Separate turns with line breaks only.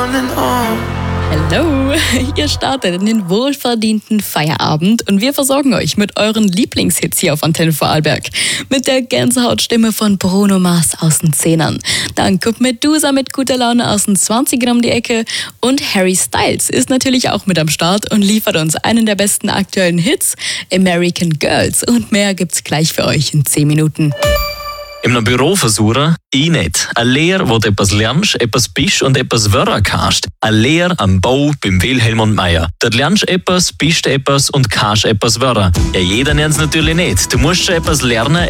Hallo, ihr startet in den wohlverdienten Feierabend und wir versorgen euch mit euren Lieblingshits hier auf Antenne Vorarlberg. Mit der Gänsehautstimme von Bruno Mars aus den 10ern. Dann kommt Medusa mit guter Laune aus den 20ern um die Ecke und Harry Styles ist natürlich auch mit am Start und liefert uns einen der besten aktuellen Hits, American Girls, und mehr gibt's gleich für euch in 10 Minuten.
In einem Büro versuchen? Ich nicht. Eine Lehre, wo du etwas lernst, etwas bist und etwas werden kannst. Eine Lehre am Bau beim Wilhelm und Meier. Dort lernst du etwas, bist etwas und kannst etwas werden. Ja, jeder lernt es natürlich nicht. Du musst schon etwas lernen,